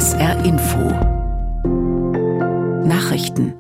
SR Info Nachrichten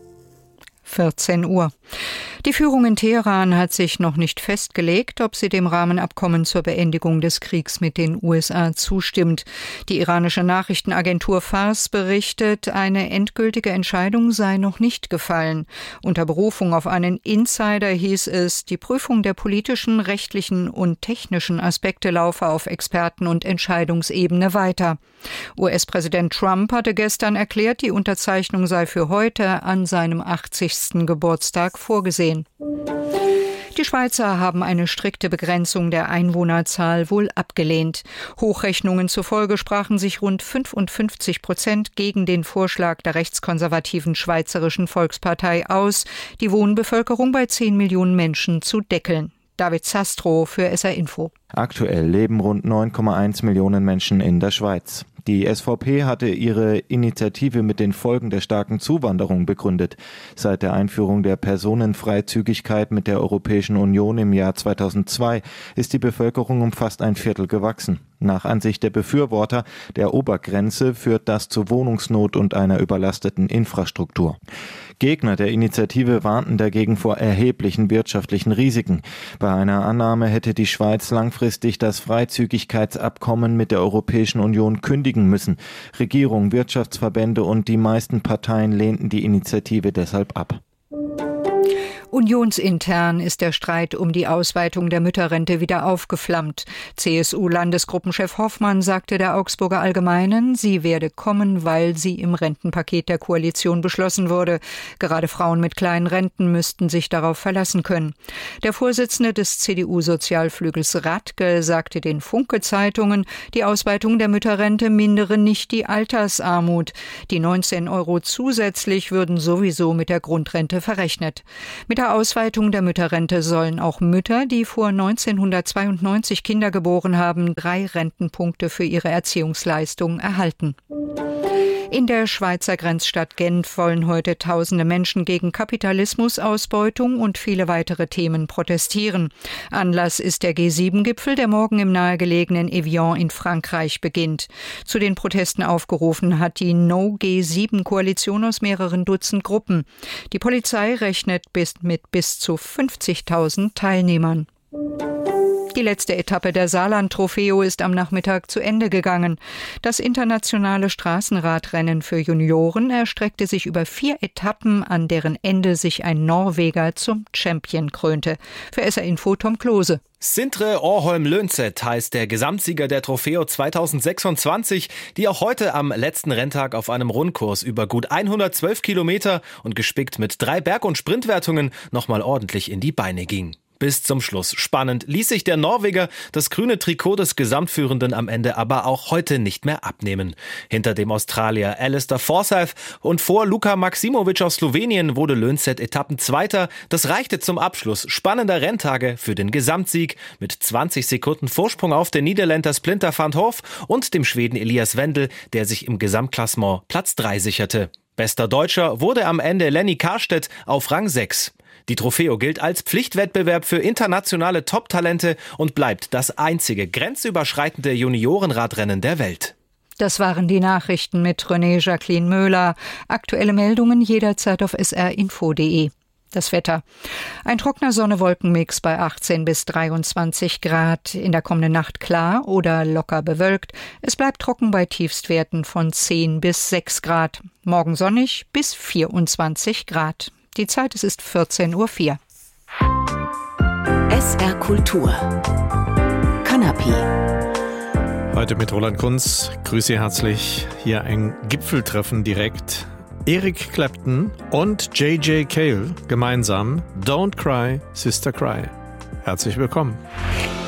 14 Uhr. Die Führung in Teheran hat sich noch nicht festgelegt, ob sie dem Rahmenabkommen zur Beendigung des Kriegs mit den USA zustimmt. Die iranische Nachrichtenagentur Fars berichtet, eine endgültige Entscheidung sei noch nicht gefallen. Unter Berufung auf einen Insider hieß es, die Prüfung der politischen, rechtlichen und technischen Aspekte laufe auf Experten- und Entscheidungsebene weiter. US-Präsident Trump hatte gestern erklärt, die Unterzeichnung sei für heute an seinem 80. Geburtstag vorgesehen. Die Schweizer haben eine strikte Begrenzung der Einwohnerzahl wohl abgelehnt. Hochrechnungen zufolge sprachen sich rund 55% gegen den Vorschlag der rechtskonservativen Schweizerischen Volkspartei aus, die Wohnbevölkerung bei 10 Millionen Menschen zu deckeln. David Sastro für SR Info. Aktuell leben rund 9,1 Millionen Menschen in der Schweiz. Die SVP hatte ihre Initiative mit den Folgen der starken Zuwanderung begründet. Seit der Einführung der Personenfreizügigkeit mit der Europäischen Union im Jahr 2002 ist die Bevölkerung um fast ein Viertel gewachsen. Nach Ansicht der Befürworter der Obergrenze führt das zu Wohnungsnot und einer überlasteten Infrastruktur. Gegner der Initiative warnten dagegen vor erheblichen wirtschaftlichen Risiken. Bei einer Annahme hätte die Schweiz langfristig das Freizügigkeitsabkommen mit der Europäischen Union kündigen müssen. Regierung, Wirtschaftsverbände und die meisten Parteien lehnten die Initiative deshalb ab. Unionsintern ist der Streit um die Ausweitung der Mütterrente wieder aufgeflammt. CSU-Landesgruppenchef Hoffmann sagte der Augsburger Allgemeinen, sie werde kommen, weil sie im Rentenpaket der Koalition beschlossen wurde. Gerade Frauen mit kleinen Renten müssten sich darauf verlassen können. Der Vorsitzende des CDU-Sozialflügels Radke sagte den Funke-Zeitungen, die Ausweitung der Mütterrente mindere nicht die Altersarmut. Die 19 € zusätzlich würden sowieso mit der Grundrente verrechnet. Mit der Ausweitung der Mütterrente sollen auch Mütter, die vor 1992 Kinder geboren haben, 3 Rentenpunkte für ihre Erziehungsleistung erhalten. In der Schweizer Grenzstadt Genf wollen heute tausende Menschen gegen Kapitalismusausbeutung und viele weitere Themen protestieren. Anlass ist der G7-Gipfel, der morgen im nahegelegenen Evian in Frankreich beginnt. Zu den Protesten aufgerufen hat die No-G7-Koalition aus mehreren Dutzend Gruppen. Die Polizei rechnet mit bis zu 50.000 Teilnehmern. Die letzte Etappe der Saarland-Trofeo ist am Nachmittag zu Ende gegangen. Das internationale Straßenradrennen für Junioren erstreckte sich über 4 Etappen, an deren Ende sich ein Norweger zum Champion krönte. Für SR Info Tom Klose. Sindre Årholm-Lønseth heißt der Gesamtsieger der Trofeo 2026, die auch heute am letzten Renntag auf einem Rundkurs über gut 112 Kilometer und gespickt mit 3 Berg- und Sprintwertungen nochmal ordentlich in die Beine ging. Bis zum Schluss spannend ließ sich der Norweger das grüne Trikot des Gesamtführenden am Ende aber auch heute nicht mehr abnehmen. Hinter dem Australier Alistair Forsyth und vor Luka Maksimovic aus Slowenien wurde Lønseth Etappenzweiter. Das reichte zum Abschluss spannender Renntage für den Gesamtsieg mit 20 Sekunden Vorsprung auf den Niederländer Splinter van Hoof und dem Schweden Elias Wendel, der sich im Gesamtklassement Platz 3 sicherte. Bester Deutscher wurde am Ende Lenny Karstedt auf Rang 6. Die Trofeo gilt als Pflichtwettbewerb für internationale Top-Talente und bleibt das einzige grenzüberschreitende Juniorenradrennen der Welt. Das waren die Nachrichten mit René Jacqueline Möhler. Aktuelle Meldungen jederzeit auf srinfo.de. Das Wetter. Ein trockener Sonne-Wolken-Mix bei 18 bis 23 Grad. In der kommenden Nacht klar oder locker bewölkt. Es bleibt trocken bei Tiefstwerten von 10 bis 6 Grad. Morgen sonnig bis 24 Grad. Die Zeit, es ist 14:04 Uhr. SR Kultur Kanapé. Heute mit Roland Kunz. Grüße Sie herzlich. Hier ein Gipfeltreffen direkt. Eric Clapton und J.J. Cale gemeinsam Don't Cry, Sister Cry. Herzlich willkommen.